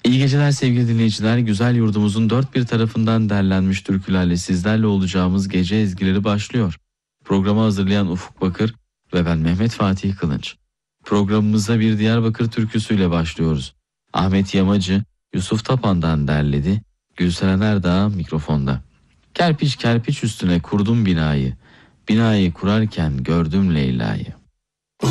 İyi geceler sevgili dinleyiciler. Güzel yurdumuzun dört bir tarafından derlenmiş türkülerle sizlerle olacağımız gece ezgileri başlıyor. Programı hazırlayan Ufuk Bakır ve ben Mehmet Fatih Kılınç. Programımıza bir Diyarbakır türküsüyle başlıyoruz. Ahmet Yamacı, Yusuf Tapan'dan derledi. Gülseren Erdağ mikrofonda. Kerpiç kerpiç üstüne kurdum binayı. Binayı kurarken gördüm Leyla'yı.